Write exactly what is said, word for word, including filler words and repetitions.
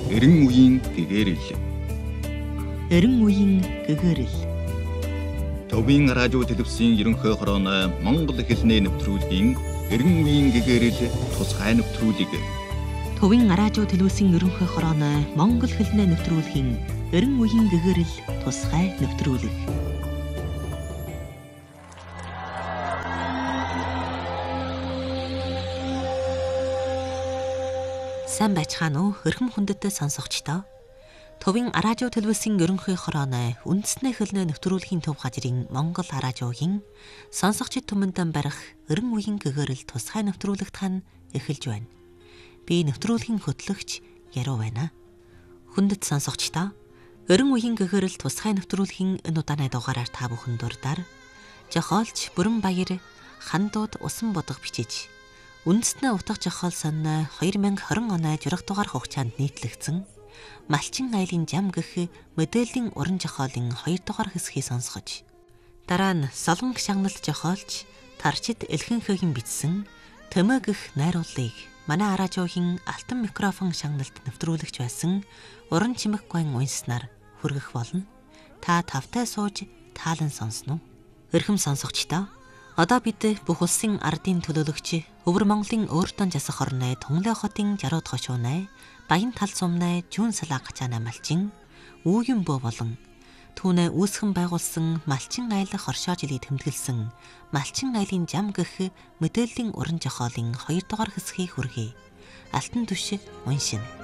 Эрен үеийн гэгэрэл. Эрен үеийн гэгэрэл. Төвийн радио телевизийн ерөнхий хорооны Монгол хэлний нэвтрүүлгийн Эрен үеийн гэгэрэл тусгай нэвтрүүлэг. Төвийн радио телевизийн ерөнхий хорооны Монгол хэлний нэвтрүүлгийн Эрен үеийн гэгэрэл тусгай нэвтрүүлэг. Сайн байцгаана уу өрхөм хүндэт сонсогчдоо. Төвийн радио телевизийн ерөнхий хорооны үндэсний хэлний нэвтрүүлгийн төв газрын Монгол радиогийн сонсогчид түмэндэн барих Эрен үеийн гэгэрэл тусгай нэвтрүүлэгт хань эхэлж байна. Би нэвтрүүлгийн хөтлөгч Яруу байна. Хүндэт сонсогчдоо, Эрен үеийн гэгэрэл тусгай нэвтрүүлгийн энэ удааны дугаараар та бүхэн дурдаар жохоолч Бүрэн Баяр хандууд усан бодох бичиж үндэстний утга жохоол сонины хоёр мянга хорин оны журах дугаар хугацаанд нийтлэгдсэн Малчин айлын жам гэх мэдээллийн уран жохоолын хоёр дугаар хэсгийг сонсгож, дараа нь Солонгос шагналт жохоолч Тарчид Элхэнхэгийн бичсэн Төмөө гэх найруулгыг манай радиогийн алтан микрофон шагналт нэвтрүүлэгч байсан Уран чимэг гуайн унснаар хүргэх болно. Та тавтай сууж таалан сонсно. Өрхөм сонсогчдоо, одоо бид бүх улсын ардын төлөөлөгч Өвөр Монголын өөртөө засах орны Тунлай хотын жарууд хошуунай Баян тал сумнай Жүүн салаа гачаана малчин Үүгэн бөө болон түүнээ үүсгэн байгуулсан Малчин айлах оршоо жилийг тэмдэглэсэн Малчин айлын жам гэх мэдээллийн уран жохоолын хоёр дугаар хэсгийг хүргэе. Алтан түш уншина.